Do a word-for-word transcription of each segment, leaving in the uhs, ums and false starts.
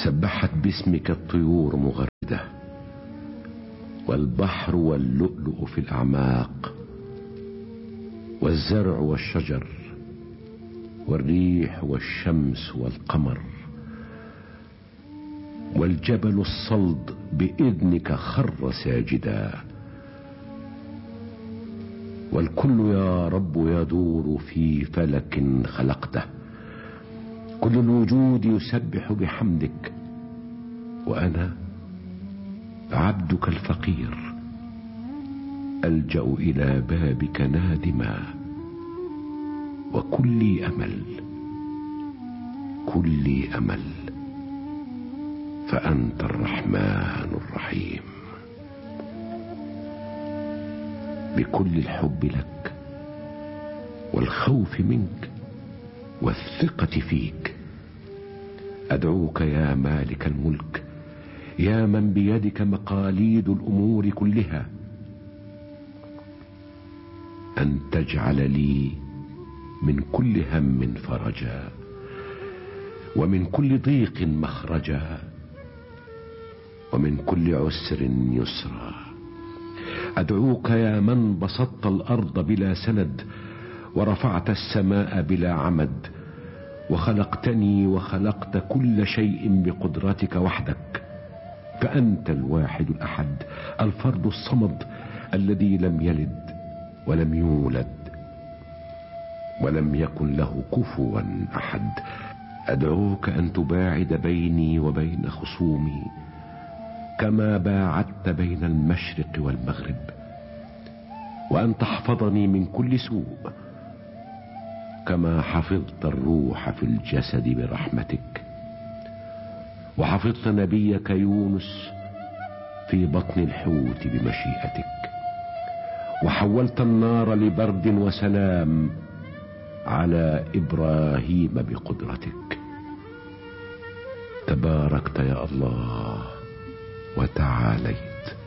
سبحت باسمك الطيور مغردة، والبحر واللؤلؤ في الأعماق، والزرع والشجر، والريح والشمس والقمر، والجبل الصلد بإذنك خر ساجدا. والكل يا رب يدور في فلك خلقته، كل الوجود يسبح بحمدك، وأنا عبدك الفقير ألجأ إلى بابك نادما، وكلي أمل كلي أمل، فأنت الرحمن الرحيم. بكل الحب لك والخوف منك والثقة فيك أدعوك يا مالك الملك، يا من بيدك مقاليد الأمور كلها، أن تجعل لي من كل هم فرجا، ومن كل ضيق مخرجا، ومن كل عسر يسرا. أدعوك يا من بسطت الأرض بلا سند، ورفعت السماء بلا عمد، وخلقتني وخلقت كل شيء بقدرتك وحدك، فأنت الواحد الأحد الفرد الصمد، الذي لم يلد ولم يولد ولم يكن له كفوا أحد. أدعوك أن تباعد بيني وبين خصومي كما باعدت بين المشرق والمغرب، وأن تحفظني من كل سوء كما حفظت الروح في الجسد برحمتك، وحفظت نبيك يونس في بطن الحوت بمشيئتك، وحولت النار لبرد وسلام على إبراهيم بقدرتك. تباركت يا الله وتعاليت.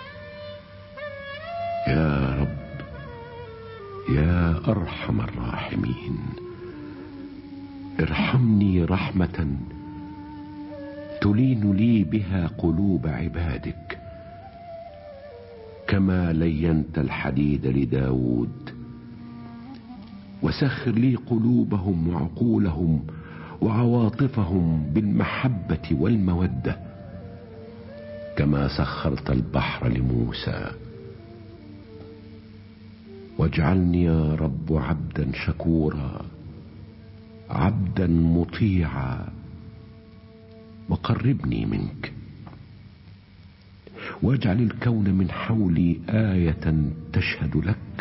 يا رب يا أرحم الراحمين، ارحمني رحمة تلين لي بها قلوب عبادك، كما لينت الحديد لداود، وسخر لي قلوبهم وعقولهم وعواطفهم بالمحبة والمودة، كما سخرت البحر لموسى. واجعلني يا رب عبدا شكورا، عبدا مطيعا، وقربني منك، واجعل الكون من حولي آية تشهد لك،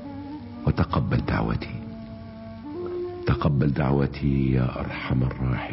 وتقبل دعوتي تقبل دعوتي يا أرحم الراحمين.